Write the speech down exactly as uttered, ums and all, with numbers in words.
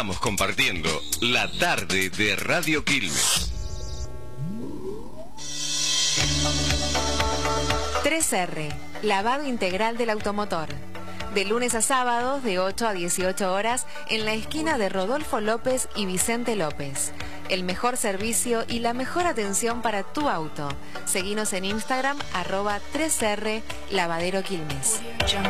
Estamos compartiendo la tarde de Radio Quilmes. tres R, lavado integral del automotor. De lunes a sábados, de ocho a dieciocho horas, en la esquina de Rodolfo López y Vicente López. El mejor servicio y la mejor atención para tu auto. Seguinos en Instagram, arroba tres R Lavadero Quilmes.